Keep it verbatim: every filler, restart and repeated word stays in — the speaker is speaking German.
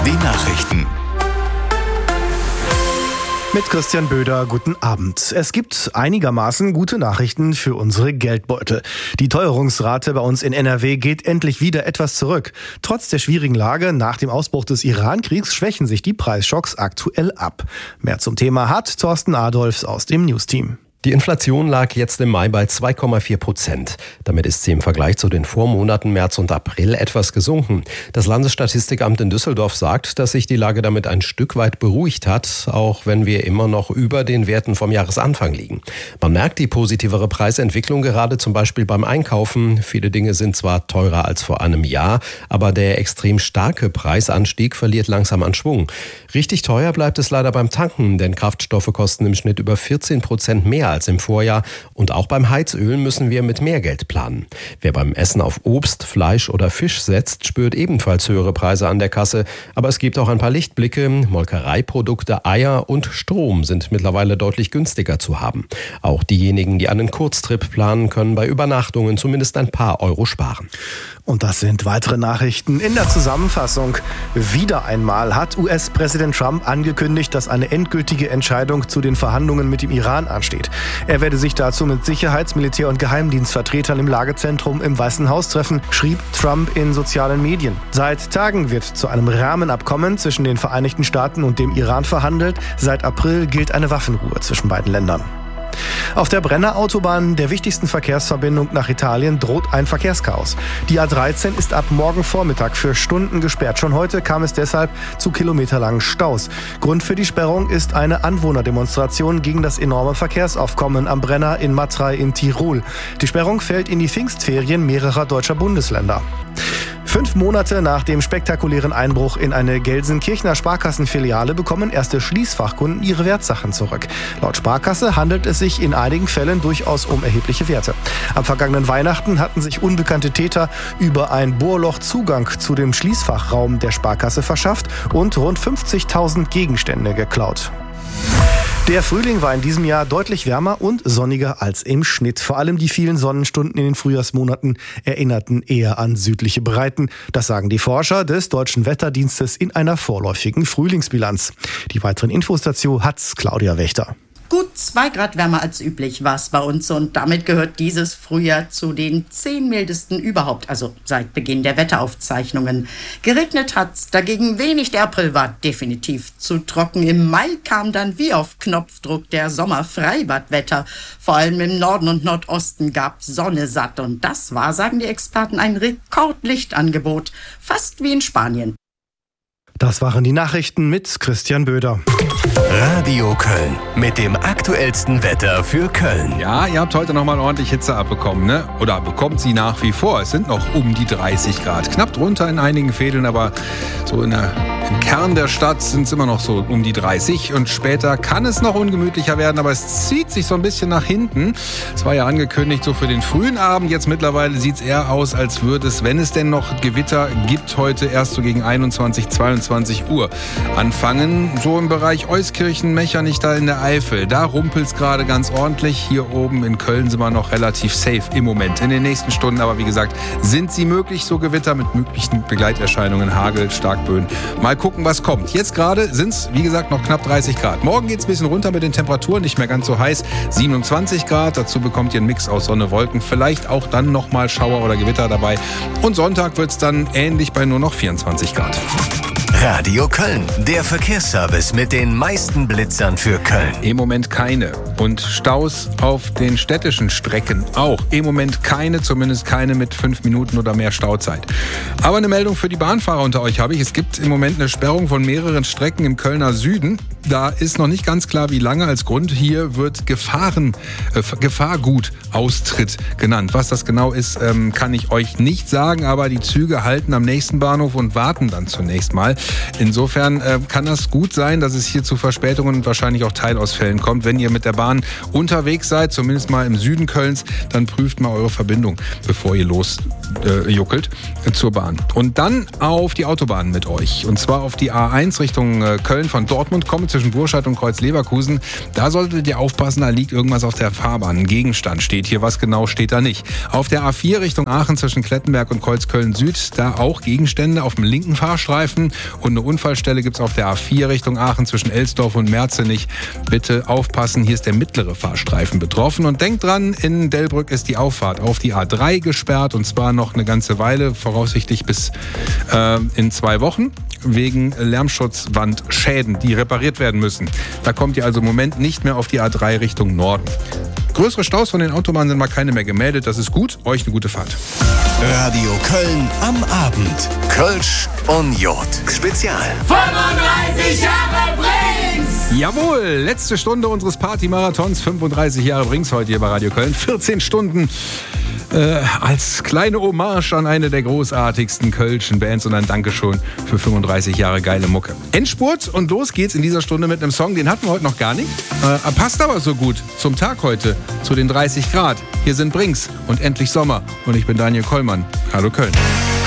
Die Nachrichten. Mit Christian Böder, guten Abend. Es gibt einigermaßen gute Nachrichten für unsere Geldbeutel. Die Teuerungsrate bei uns in N R W geht endlich wieder etwas zurück. Trotz der schwierigen Lage nach dem Ausbruch des Iran-Kriegs schwächen sich die Preisschocks aktuell ab. Mehr zum Thema hat Thorsten Adolfs aus dem Newsteam. Die Inflation lag jetzt im Mai bei zwei Komma vier Prozent. Damit ist sie im Vergleich zu den Vormonaten März und April etwas gesunken. Das Landesstatistikamt in Düsseldorf sagt, dass sich die Lage damit ein Stück weit beruhigt hat, auch wenn wir immer noch über den Werten vom Jahresanfang liegen. Man merkt die positivere Preisentwicklung gerade zum Beispiel beim Einkaufen. Viele Dinge sind zwar teurer als vor einem Jahr, aber der extrem starke Preisanstieg verliert langsam an Schwung. Richtig teuer bleibt es leider beim Tanken, denn Kraftstoffe kosten im Schnitt über vierzehn Prozent mehr als im Vorjahr. Und auch beim Heizöl müssen wir mit mehr Geld planen. Wer beim Essen auf Obst, Fleisch oder Fisch setzt, spürt ebenfalls höhere Preise an der Kasse. Aber es gibt auch ein paar Lichtblicke. Molkereiprodukte, Eier und Strom sind mittlerweile deutlich günstiger zu haben. Auch diejenigen, die einen Kurztrip planen, können bei Übernachtungen zumindest ein paar Euro sparen. Und das sind weitere Nachrichten in der Zusammenfassung. Wieder einmal hat U S-Präsident Trump angekündigt, dass eine endgültige Entscheidung zu den Verhandlungen mit dem Iran ansteht. Er werde sich dazu mit Sicherheits-, Militär- und Geheimdienstvertretern im Lagezentrum im Weißen Haus treffen, schrieb Trump in sozialen Medien. Seit Tagen wird zu einem Rahmenabkommen zwischen den Vereinigten Staaten und dem Iran verhandelt. Seit April gilt eine Waffenruhe zwischen beiden Ländern. Auf der Brennerautobahn, der wichtigsten Verkehrsverbindung nach Italien, droht ein Verkehrschaos. Die A dreizehn ist ab morgen Vormittag für Stunden gesperrt. Schon heute kam es deshalb zu kilometerlangen Staus. Grund für die Sperrung ist eine Anwohnerdemonstration gegen das enorme Verkehrsaufkommen am Brenner in Matrei in Tirol. Die Sperrung fällt in die Pfingstferien mehrerer deutscher Bundesländer. Fünf Monate nach dem spektakulären Einbruch in eine Gelsenkirchener Sparkassenfiliale bekommen erste Schließfachkunden ihre Wertsachen zurück. Laut Sparkasse handelt es sich in einigen Fällen durchaus um erhebliche Werte. Am vergangenen Weihnachten hatten sich unbekannte Täter über ein Bohrloch Zugang zu dem Schließfachraum der Sparkasse verschafft und rund fünfzigtausend Gegenstände geklaut. Der Frühling war in diesem Jahr deutlich wärmer und sonniger als im Schnitt. Vor allem die vielen Sonnenstunden in den Frühjahrsmonaten erinnerten eher an südliche Breiten. Das sagen die Forscher des Deutschen Wetterdienstes in einer vorläufigen Frühlingsbilanz. Die weiteren Infos dazu hat Claudia Wächter. Gut zwei Grad wärmer als üblich war es bei uns und damit gehört dieses Frühjahr zu den zehn mildesten überhaupt, also seit Beginn der Wetteraufzeichnungen. Geregnet hat's dagegen wenig, der April war definitiv zu trocken. Im Mai kam dann wie auf Knopfdruck der Sommerfreibadwetter. Vor allem im Norden und Nordosten gab Sonne satt und das war, sagen die Experten, ein Rekordlichtangebot, fast wie in Spanien. Das waren die Nachrichten mit Christian Böder. Radio Köln mit dem aktuellsten Wetter für Köln. Ja, ihr habt heute nochmal ordentlich Hitze abbekommen, ne? Oder bekommt sie nach wie vor. Es sind noch um die dreißig Grad. Knapp drunter in einigen Fädeln, aber so in der, im Kern der Stadt sind es immer noch so um die dreißig. Und später kann es noch ungemütlicher werden, aber es zieht sich so ein bisschen nach hinten. Es war ja angekündigt so für den frühen Abend. Jetzt mittlerweile sieht es eher aus, als würde es, wenn es denn noch Gewitter gibt, heute erst so gegen einundzwanzig, zweiundzwanzig Uhr anfangen. So im Bereich Euskirchen, Mechernich da in der Eifel. Da rumpelt es gerade ganz ordentlich. Hier oben in Köln sind wir noch relativ safe im Moment. In den nächsten Stunden aber, wie gesagt, sind sie möglich, so Gewitter mit möglichen Begleiterscheinungen, Hagel, Starkböen. Mal gucken, was kommt. Jetzt gerade sind es, wie gesagt, noch knapp dreißig Grad. Morgen geht es ein bisschen runter mit den Temperaturen, nicht mehr ganz so heiß. siebenundzwanzig Grad, dazu bekommt ihr einen Mix aus Sonne, Wolken. Vielleicht auch dann nochmal Schauer oder Gewitter dabei. Und Sonntag wird es dann ähnlich bei nur noch vierundzwanzig Grad. Radio Köln, der Verkehrsservice mit den meisten Blitzern für Köln. Im Moment keine. Und Staus auf den städtischen Strecken auch. Im Moment keine, zumindest keine mit fünf Minuten oder mehr Stauzeit. Aber eine Meldung für die Bahnfahrer unter euch habe ich. Es gibt im Moment eine Sperrung von mehreren Strecken im Kölner Süden. Da ist noch nicht ganz klar, wie lange. Als Grund hier wird Gefahren, äh, Gefahrgutaustritt genannt. Was das genau ist, ähm, kann ich euch nicht sagen. Aber die Züge halten am nächsten Bahnhof und warten dann zunächst mal. Insofern äh, kann das gut sein, dass es hier zu Verspätungen und wahrscheinlich auch Teilausfällen kommt. Wenn ihr mit der Bahn unterwegs seid, zumindest mal im Süden Kölns, dann prüft mal eure Verbindung, bevor ihr losjuckelt äh, zur Bahn. Und dann auf die Autobahn mit euch. Und zwar auf die A eins Richtung äh, Köln von Dortmund kommen. Zwischen zwischen Burscheid und Kreuz-Leverkusen. Da solltet ihr aufpassen, da liegt irgendwas auf der Fahrbahn. Ein Gegenstand steht hier, was genau steht da nicht. Auf der A vier Richtung Aachen zwischen Klettenberg und Kreuzköln-Süd, da auch Gegenstände auf dem linken Fahrstreifen. Und eine Unfallstelle gibt es auf der A vier Richtung Aachen zwischen Elsdorf und Merzenich. Bitte aufpassen, hier ist der mittlere Fahrstreifen betroffen. Und denkt dran, in Delbrück ist die Auffahrt auf die A drei gesperrt und zwar noch eine ganze Weile, voraussichtlich bis äh, in zwei Wochen, wegen Lärmschutzwandschäden, die repariert werden müssen. Da kommt ihr also im Moment nicht mehr auf die A drei Richtung Norden. Größere Staus von den Autobahnen sind mal keine mehr gemeldet, das ist gut. Euch eine gute Fahrt. Radio Köln am Abend. Kölsch und Jod. Spezial. fünfunddreißig Jahre Brings! Jawohl, letzte Stunde unseres Partymarathons. fünfunddreißig Jahre Brings heute hier bei Radio Köln. vierzehn Stunden äh, als kleine Hommage an eine der großartigsten kölschen Bands und ein Dankeschön für fünfunddreißig Jahre geile Mucke. Endspurt und los geht's in dieser Stunde mit einem Song, den hatten wir heute noch gar nicht. Äh, passt aber so gut zum Tag heute, zu den dreißig Grad. Hier sind Brings und endlich Sommer. Und ich bin Daniel Kollmann. Hallo Köln.